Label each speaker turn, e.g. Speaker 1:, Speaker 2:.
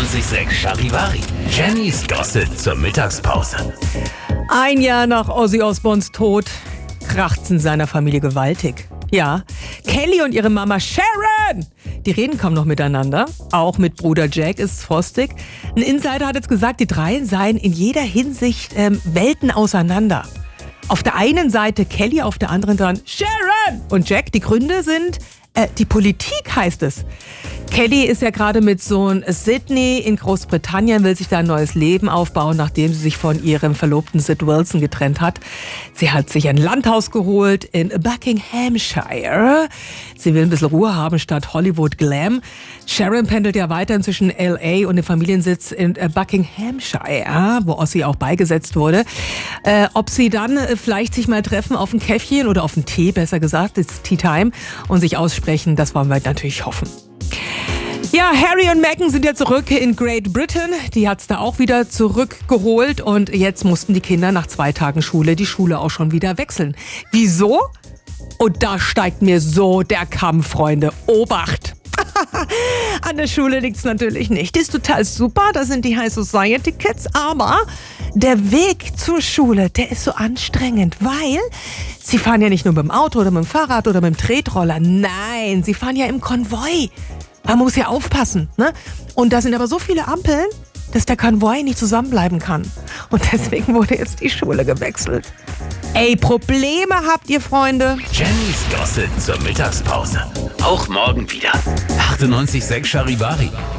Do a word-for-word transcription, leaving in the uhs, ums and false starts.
Speaker 1: achtundneunzig Komma sechs Charivari. Jennys Gossip zur Mittagspause.
Speaker 2: Ein Jahr nach Ozzy Osbournes Tod kracht's in seiner Familie gewaltig. Ja, Kelly und ihre Mama Sharon, die reden kaum noch miteinander. Auch mit Bruder Jack ist frostig. Ein Insider hat jetzt gesagt, die drei seien in jeder Hinsicht ähm, Welten auseinander. Auf der einen Seite Kelly, auf der anderen dann Sharon und Jack. Die Gründe sind äh, die Politik, heißt es. Kelly ist ja gerade mit Sohn Sydney in Großbritannien, will sich da ein neues Leben aufbauen, nachdem sie sich von ihrem Verlobten Sid Wilson getrennt hat. Sie hat sich ein Landhaus geholt in Buckinghamshire. Sie will ein bisschen Ruhe haben statt Hollywood Glam. Sharon pendelt ja weiterhin zwischen L A und dem Familiensitz in Buckinghamshire, wo Ozzy auch beigesetzt wurde. Äh, ob sie dann vielleicht sich mal treffen auf ein Käffchen oder auf einen Tee, besser gesagt, it's Tea Time, und sich aussprechen, das wollen wir natürlich hoffen. Ja, Harry und Meghan sind ja zurück in Great Britain. Die hat's da auch wieder zurückgeholt und jetzt mussten die Kinder nach zwei Tagen Schule die Schule auch schon wieder wechseln. Wieso? Und da steigt mir so der Kamm, Freunde. Obacht! An der Schule liegt's natürlich nicht. Die ist total super, da sind die High Society Kids, aber der Weg zur Schule, der ist so anstrengend, weil sie fahren ja nicht nur mit dem Auto oder mit dem Fahrrad oder mit dem Tretroller, nein, sie fahren ja im Konvoi. Man muss ja aufpassen, ne? Und da sind aber so viele Ampeln, dass der Konvoi nicht zusammenbleiben kann. Und deswegen wurde jetzt die Schule gewechselt. Ey, Probleme habt ihr, Freunde?
Speaker 1: Jennys Gossip zur Mittagspause. Auch morgen wieder. achtundneunzig Komma sechs Charivari.